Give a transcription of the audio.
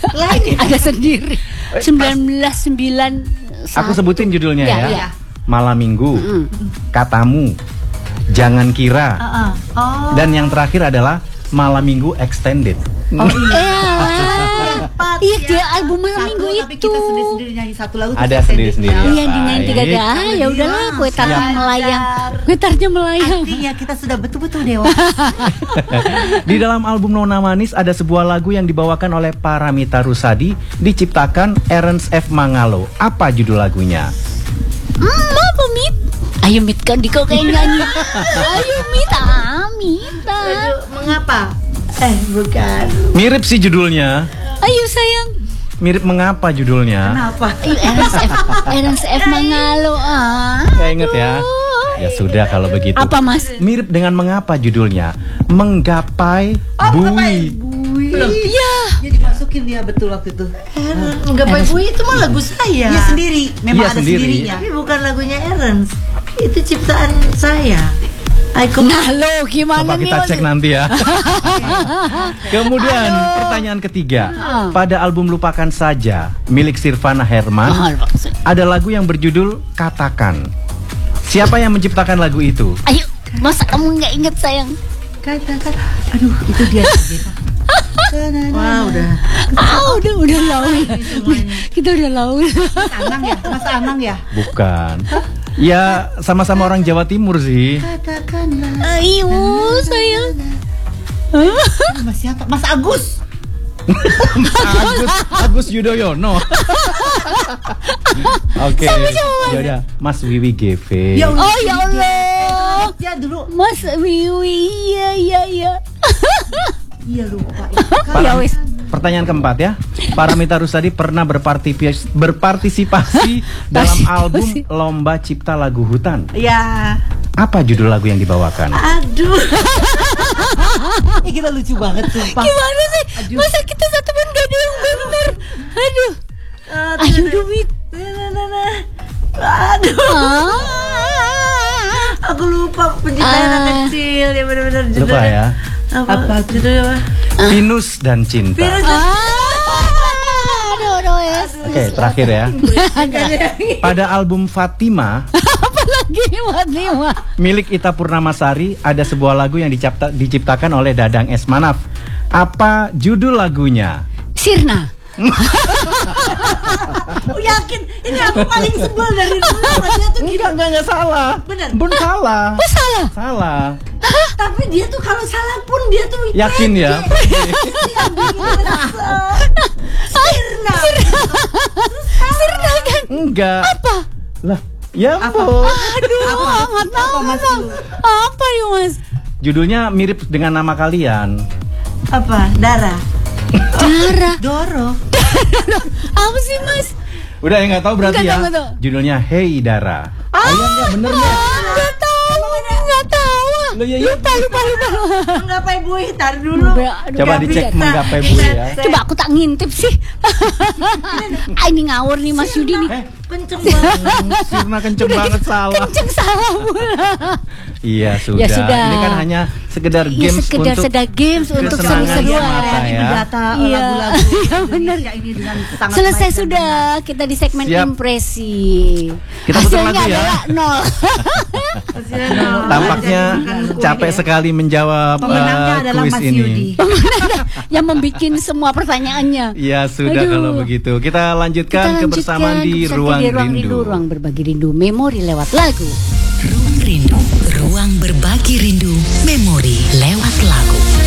Ada sendiri. 1991. Aku sebutin judulnya ya. Iya. Malam Minggu, Katamu, Jangan Kira, dan yang terakhir adalah Malam Minggu Extended. Iya, dia album Malam Minggu itu. Tapi kita sendiri-sendiri nyanyi satu lagu. Ada sendiri-sendiri. Iya, dinyanyi 3 kali. Ya udahlah, kuetarnya melayang. Kuetarnya melayang. Artinya kita sudah betul-betul dewasa. Di dalam album Nona Manis ada sebuah lagu yang dibawakan oleh Paramita Rusady, diciptakan Ernst F. Mangalo. Apa judul lagunya? Apa Mit? Ayo Mit, kan di kau kayak nyanyi. Ayo Mit, Mita. Mengapa? Bukan. Mirip sih judulnya. Ayo sayang. Mirip mengapa judulnya? Kenapa? Ayo Ernst F. Mangalo. Gak inget ya? Ya sudah kalau begitu. Apa Mas? Mirip dengan mengapa judulnya? Menggapai Bui. Iya. Dia dimasukin dia betul waktu itu. Menggapai Bui itu mah lagu saya. Dia sendiri. Memang Iya, ada sendiri. sendirinya. Tapi bukan lagunya Ernst. Itu ciptaan saya. Nah lo gimana Coba nih? kita cek nanti ya. Kemudian pertanyaan ketiga. Pada album Lupakan Saja milik Sirvana Herman ada lagu yang berjudul Katakan. Siapa yang menciptakan lagu itu? Ayo, masa kamu nggak inget sayang? Katakan. Aduh, itu dia. Wah, udah. Udah laul. Kita udah laul. Mas Anang ya? Bukan. Ya sama-sama orang Jawa Timur sih. Katakanlah. Ayo sayang. Mas siapa? Mas Agus. Agus Yudhoyono. Oke. Ya udah, Mas Wiwi GV. Oh ya Allah. Ya dulu. Mas Wiwi, iya. Iya lupa. Ya wis. Pertanyaan keempat ya. Paramita Rusady pernah berpartisipasi dalam album Lomba Cipta Lagu Hutan. Ya. Apa judul lagu yang dibawakan? Aduh. Kita lucu banget sumpah. Gimana sih? Masa kita satu pun gak ada yang bener? Aduh. Ayo Duit. Aduh. Aku lupa penciptaan anak kecil ya benar-benar judulnya. Lupa ya. Apa judulnya? Pinus dan Cinta. Aduh yes. Oke, terakhir ya. Pada album Fatima Apalagi Fatima milik Ita Purnamasari ada sebuah lagu yang diciptakan oleh Dadang Esmanaf. Apa judul lagunya? Sirna. Yakin ini aku paling sebel dari dulu. Dia tuh Enggak salah. Bener. Bun salah. Oh salah. Salah. tapi dia tuh kalau salah pun dia tuh Yakin ya? Sirna. Sirna kan? Enggak. Apa? Lah, ya ampun. Aduh, nggak tahu Mas. Apa ya Mas? Judulnya mirip dengan nama kalian. Apa? Dara. Dara. Doro. Apa sih Mas? Udah ya nggak tahu berarti Nggak ya. tahu, nggak tahu. Judulnya Hey Dara. Nggak bener nggak? Nggak tahu. Nggak tahu. Loh, ya, Lupa. Menggapai Bui, tar dulu. Coba dicek Menggapai Bui ya. Coba aku tak ngintip sih. Ini ngawur nih Mas Yudi nih. Kenceng banget. Sirna kenceng banget salah. Kenceng salah pula. Iya sudah. Ya sudah. Ini kan hanya sekedar Iya, games sekedar untuk games untuk kesenangan seru-seruan. mata ya. Mendata Iya. lagu-lagu Iya, bener. Indonesia ini dengan sangat Selesai baik dan sudah kita di segmen Siap. impresi. Kita putar Hasilnya lagu ya. adalah 0. benar. Tampaknya capek sekali menjawab Pemenangnya adalah kuis Mas ini. Yudi. Yang membuat semua pertanyaannya. Ya sudah Aduh. kalau begitu. Kita lanjutkan kebersamaan di Ruang Rindu. Ruang berbagi rindu, memori lewat lagu. Ruang Rindu, ruang berbagi rindu